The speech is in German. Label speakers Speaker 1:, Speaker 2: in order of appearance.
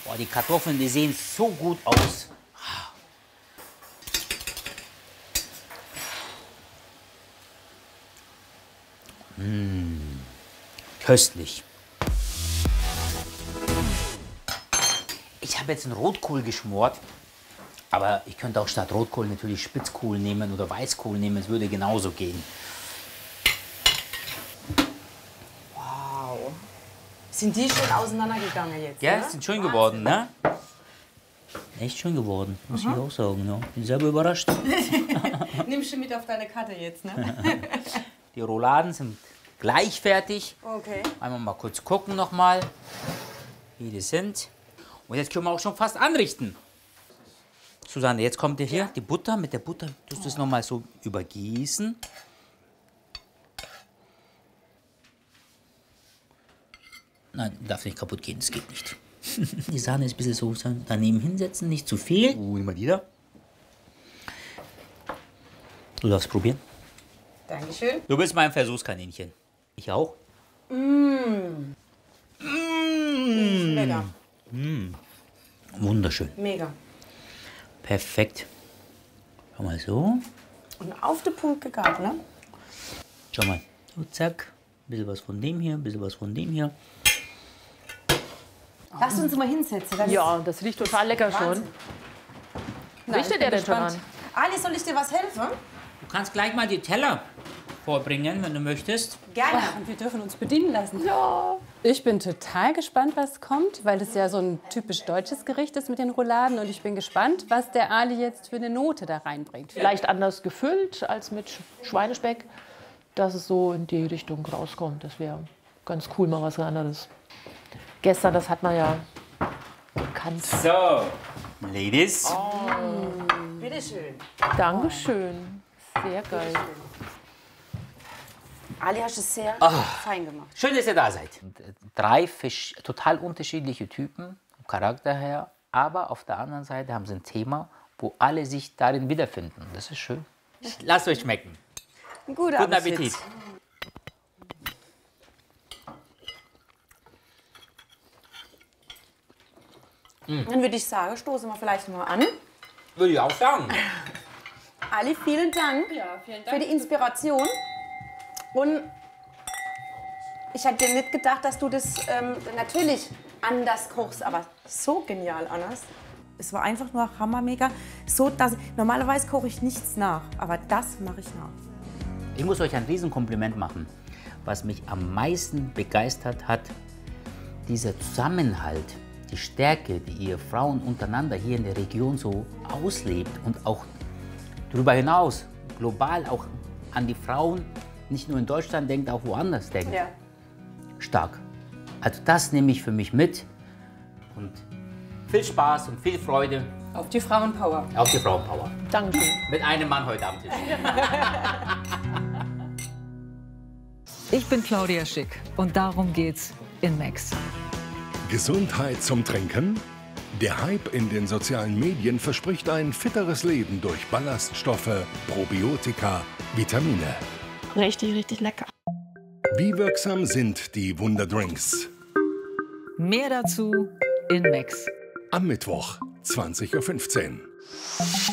Speaker 1: Oh, die Kartoffeln, die sehen so gut aus. Köstlich. Ich habe jetzt einen Rotkohl geschmort, aber ich könnte auch statt Rotkohl natürlich Spitzkohl nehmen oder Weißkohl nehmen. Es würde genauso gehen.
Speaker 2: Wow. Sind die schon auseinandergegangen jetzt?
Speaker 1: Ja,
Speaker 2: ne?
Speaker 1: sind schön geworden, ne? Echt schön geworden, muss ich auch sagen. Ja. Bin selber überrascht.
Speaker 2: Nimmst du mit auf deine Karte jetzt, ne?
Speaker 1: Die Rouladen sind gleich fertig.
Speaker 2: Okay.
Speaker 1: Einmal mal kurz gucken nochmal, wie die sind. Und jetzt können wir auch schon fast anrichten. Susanne, jetzt kommt hier die Butter. Mit der Butter tust du es nochmal so übergießen. Nein, darf nicht kaputt gehen, das geht nicht. Die Sahne ist ein bisschen so daneben hinsetzen, nicht zu viel. Immer wieder. Du darfst probieren.
Speaker 2: Dankeschön.
Speaker 1: Du bist mein Versuchskaninchen. Ich auch.
Speaker 2: Lecker.
Speaker 1: Wunderschön.
Speaker 2: Mega.
Speaker 1: Perfekt. Schau mal so.
Speaker 2: Und auf den Punkt gegart, ne?
Speaker 1: Schau mal. So, zack. Ein bisschen was von dem hier, ein bisschen was von dem hier.
Speaker 2: Lass uns mal hinsetzen.
Speaker 3: Ja, das riecht total lecker schon. Richtet er denn schon an?
Speaker 2: Ali, soll ich dir was helfen?
Speaker 1: Du kannst gleich mal die Teller vorbringen, wenn du möchtest.
Speaker 2: Gerne. Und wir dürfen uns bedienen lassen.
Speaker 4: Ich bin total gespannt, was kommt, weil das ja so ein typisch deutsches Gericht ist mit den Rouladen. Und ich bin gespannt, was der Ali jetzt für eine Note da reinbringt.
Speaker 3: Vielleicht anders gefüllt als mit Schweinespeck, dass es so in die Richtung rauskommt. Das wäre ganz cool, mal was anderes. Gestern, das hat man ja gekannt.
Speaker 1: So, Ladies.
Speaker 2: Bitteschön.
Speaker 3: Dankeschön. Sehr geil.
Speaker 2: Ali, hast es sehr fein gemacht.
Speaker 1: Schön, dass ihr da seid. 3 total unterschiedliche Typen, vom Charakter her. Aber auf der anderen Seite haben sie ein Thema, wo alle sich darin wiederfinden. Das ist schön. Lasst euch schmecken.
Speaker 2: Guten
Speaker 1: Appetit.
Speaker 2: Dann würde ich sagen, stoßen wir vielleicht mal an.
Speaker 1: Würde ich auch sagen.
Speaker 2: Ali, vielen Dank, für die Inspiration. Und ich hätte dir nicht gedacht, dass du das natürlich anders kochst, aber so genial anders. Es war einfach nur hammermega. So, dass normalerweise koche ich nichts nach, aber das mache ich nach.
Speaker 1: Ich muss euch ein Riesenkompliment machen. Was mich am meisten begeistert hat, dieser Zusammenhalt, die Stärke, die ihr Frauen untereinander hier in der Region so auslebt und auch darüber hinaus, global auch an die Frauen, nicht nur in Deutschland denkt, auch woanders denkt.
Speaker 2: Ja.
Speaker 1: Stark. Also das nehme ich für mich mit und viel Spaß und viel Freude
Speaker 4: Auf die Frauenpower.
Speaker 1: auf die Frauenpower.
Speaker 3: Dankeschön.
Speaker 1: Mit einem Mann heute am Tisch.
Speaker 5: Ich bin Claudia Schick und darum geht's in Max.
Speaker 6: Gesundheit zum Trinken? Der Hype in den sozialen Medien verspricht ein fitteres Leben durch Ballaststoffe, Probiotika, Vitamine.
Speaker 7: Richtig, richtig lecker.
Speaker 6: Wie wirksam sind die Wunderdrinks?
Speaker 5: Mehr dazu in Max.
Speaker 6: Am Mittwoch, 20:15 Uhr.